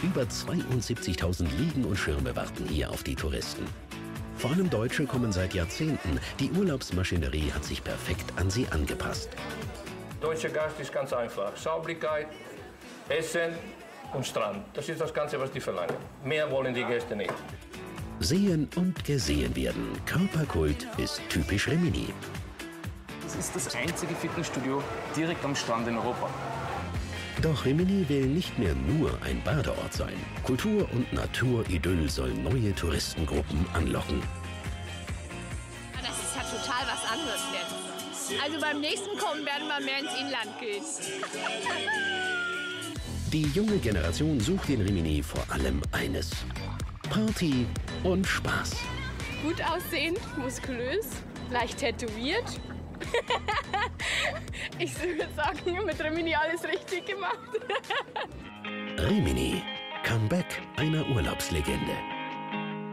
Über 72.000 Liegen und Schirme warten hier auf die Touristen. Vor allem Deutsche kommen seit Jahrzehnten. Die Urlaubsmaschinerie hat sich perfekt an sie angepasst. Deutscher Gast ist ganz einfach. Sauberkeit, Essen und Strand. Das ist das Ganze, was die verlangen. Mehr wollen die Gäste nicht. Sehen und gesehen werden. Körperkult ist typisch Rimini. Das ist das einzige Fitnessstudio direkt am Strand in Europa. Doch Rimini will nicht mehr nur ein Badeort sein. Kultur und Naturidyll sollen neue Touristengruppen anlocken. Das ist ja total was anderes jetzt. Also beim nächsten Kommen werden wir mehr ins Inland gehen. Die junge Generation sucht in Rimini vor allem eines: Party und Spaß. Gut aussehend, muskulös, leicht tätowiert. Ich würde sagen, mit Rimini alles richtig gemacht. Rimini, Comeback einer Urlaubslegende.